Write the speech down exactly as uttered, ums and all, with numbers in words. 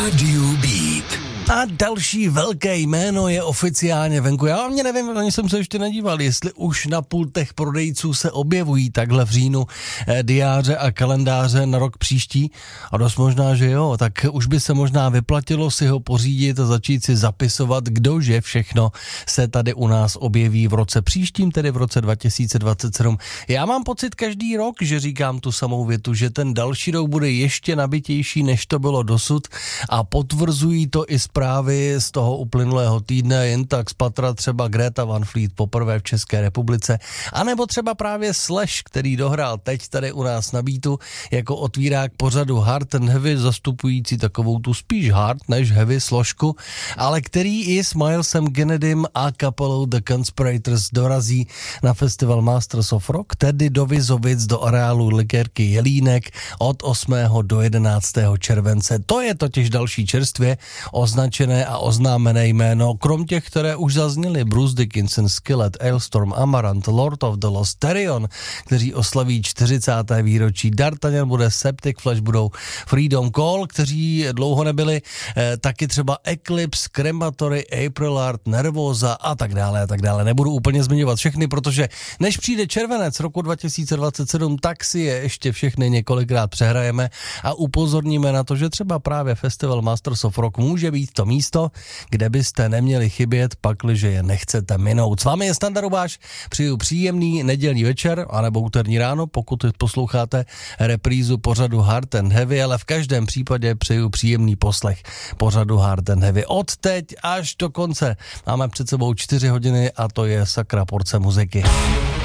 Rádiu Beat. A další velké jméno je oficiálně venku. Já mě nevím, ani jsem se ještě nedíval, jestli už na pultech prodejců se objevují takhle v říjnu eh, diáře a kalendáře na rok příští. A dost možná, že jo, tak už by se možná vyplatilo si ho pořídit a začít si zapisovat, kdože všechno se tady u nás objeví v roce příštím, tedy v roce dva tisíce dvacet sedm. Já mám pocit každý rok, že říkám tu samou větu, že ten další rok bude ještě nabitější, než to bylo dosud, a potvrzují to i zprávy z toho uplynulého týdne, jen tak z patra třeba Greta Van Fleet poprvé v České republice, anebo třeba právě Slash, který dohrál teď tady u nás na Beatu jako otvírák pořadu Hard and Heavy, zastupující takovou tu spíš hard než heavy složku, ale který i s Milesem Kennedym a kapelou The Conspirators dorazí na festival Masters of Rock, tedy do Vizovic, do areálu Likérky Jelínek od osmého do jedenáctého července. To je totiž další čerstvě označené a oznámené jméno, krom těch, které už zazněly: Bruce Dickinson, Skillet, Ailstorm, Amarant, Lord of the Lost, Therion, kteří oslaví čtyřicáté výročí, D'Artagnan bude, Septic Flesh budou, Freedom Call, kteří dlouho nebyli, eh, taky třeba Eclipse, Crematory, April Art, Nervosa a tak dále a tak dále. Nebudu úplně zmiňovat všechny, protože než přijde červenec roku dva tisíce dvacet sedm, tak si je ještě všechny několikrát přehrajeme a upozorníme na to, že třeba právě festival Masters of Rock může být to místo, kde byste neměli chybět, pakliže je nechcete minout. S vámi je Standa Rubáš, přeju příjemný nedělní večer, anebo úterní ráno, pokud posloucháte reprízu pořadu Hard and Heavy, ale v každém případě přeju příjemný poslech pořadu Hard and Heavy. Od teď až do konce máme před sebou čtyři hodiny a to je sakra porce muziky.